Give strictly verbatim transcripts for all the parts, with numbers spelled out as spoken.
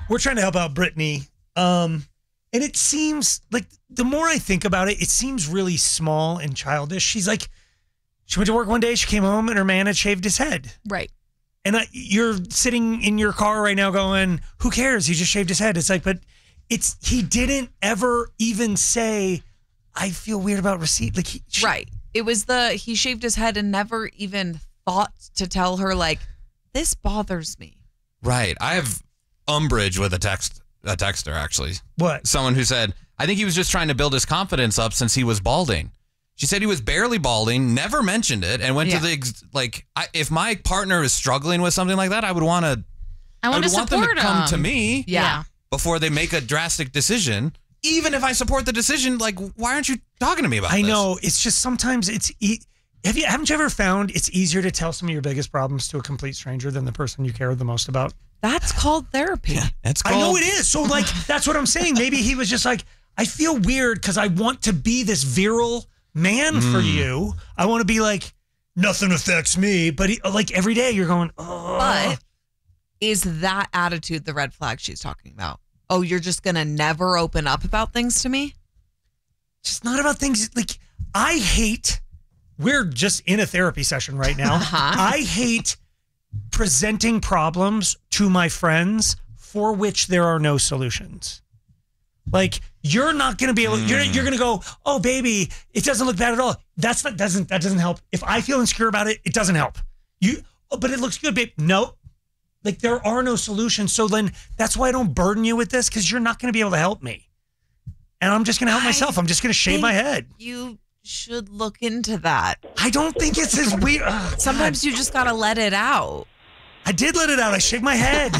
we're trying to help out Brittany. Um, and it seems like the more I think about it, it seems really small and childish. She's like, she went to work one day, she came home and her man had shaved his head. Right. And I, you're sitting in your car right now going, who cares? He just shaved his head. It's like, but it's, he didn't ever even say, I feel weird about receipt. Like he, she, Right. It was the, he shaved his head and never even thought to tell her, like, this bothers me. Right. I have umbrage with a text, a texter, actually. What? Someone who said, I think he was just trying to build his confidence up since he was balding. She said he was barely balding, never mentioned it, and went Yeah. to the, ex- like, I, if my partner is struggling with something like that, I would want to, I want would to want them to support come him. to me Yeah. before they make a drastic decision. Even if I support the decision, like, why aren't you talking to me about I this? know. It's just sometimes it's, e- have you, haven't you ever found it's easier to tell some of your biggest problems to a complete stranger than the person you care the most about? That's called therapy. Yeah, it's I called. know it is. So like, that's what I'm saying. Maybe he was just like, I feel weird because I want to be this virile man Mm. for you. I want to be like, nothing affects me. But he, like every day you're going, oh. But is that attitude the red flag she's talking about? Oh, you're just going to never open up about things to me? It's just not about things. Like, I hate, we're just in a therapy session right now. Uh-huh. I hate presenting problems to my friends for which there are no solutions. Like, you're not going to be able, Mm. you're, you're going to go, oh, baby, it doesn't look bad at all. That's not, doesn't, that doesn't help. If I feel insecure about it, it doesn't help. You, oh, but it looks good, babe. No, like there are no solutions. So then that's why I don't burden you with this, because you're not going to be able to help me. And I'm just going to help I myself. I'm just going to shave think my head. You should look into that. I don't think it's as weird. Oh, Sometimes you just got to let it out. I did let it out. I shaved my head.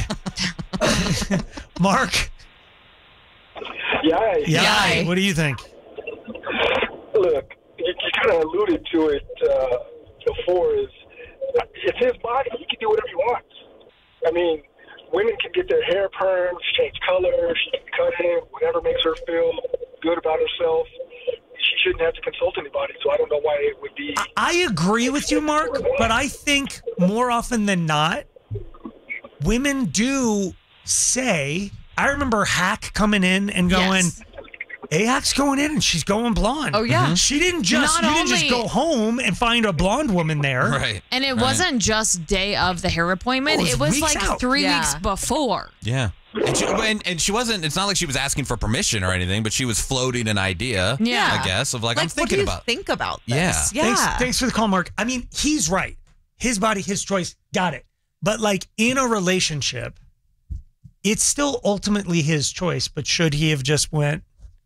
Mark. Yeah. Yeah. Yay. What do you think? Look, you, you kind of alluded to it uh, before. Is it's his body. He can do whatever he wants. I mean, women can get their hair permed, change color, she can cut it, whatever makes her feel good about herself. She shouldn't have to consult anybody. So I don't know why it would be. I agree with you, Mark, but I think more often than not, women do say, I remember Hack coming in and going, Yes. A-Hack's going in and she's going blonde. Oh, yeah. She didn't just, Not you didn't just only- go home and find a blonde woman there. Right. And it Right. wasn't just day of the hair appointment. Oh, it was it was weeks like out. three Yeah. weeks before. Yeah. And she, and, and she wasn't, it's not like she was asking for permission or anything, but she was floating an idea, Yeah. I guess, of like, Like, I'm what thinking do you about. think about Yeah. this? Yeah. Thanks, thanks for the call, Mark. I mean, he's right. His body, his choice. Got it. But like in a relationship, it's still ultimately his choice. But should he have just went?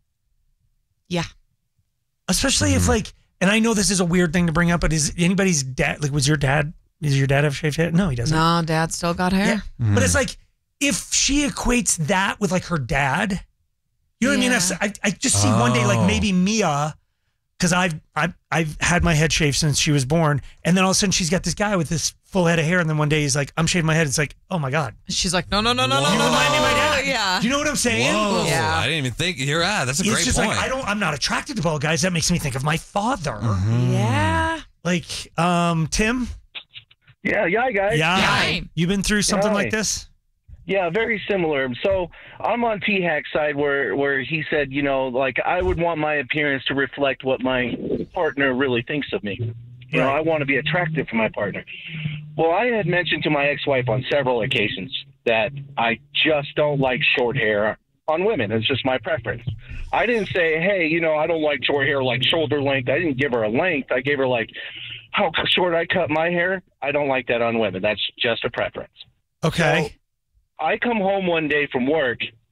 Yeah. Especially if like, and I know this is a weird thing to bring up, but is anybody's dad, like was your dad, does your dad have shaved head? No, he doesn't. No, dad still got hair. Yeah. But it's like, if she equates that with like her dad, you know what I mean? Yeah. I've, I, I just see one day like Oh. maybe Mia, because I've, I've, I've had my head shaved since she was born. And then all of a sudden she's got this guy with this full head of hair. And then one day he's like, I'm shaving my head. It's like, oh my God. She's like, no, no, no, no, no, You no, remind me of my no. dad. Yeah. Do you know what I'm saying? Whoa. Yeah. I didn't even think, you're right. That's a It's great just point. like, I don't, I'm not attracted to bald guys. That makes me think of my father. Yeah. Like, um, Tim? Yeah, yeah, guys. Yeah. Hi. You been through something Hi. like this? Yeah, very similar. So I'm on T-Hack's side where, where he said, you know, like I would want my appearance to reflect what my partner really thinks of me. You know, Right. I want to be attractive for my partner. Well, I had mentioned to my ex-wife on several occasions that I just don't like short hair on women. It's just my preference. I didn't say, hey, you know, I don't like short hair like shoulder length. I didn't give her a length. I gave her like how short I cut my hair. I don't like that on women. That's just a preference. Okay. I come home one day from work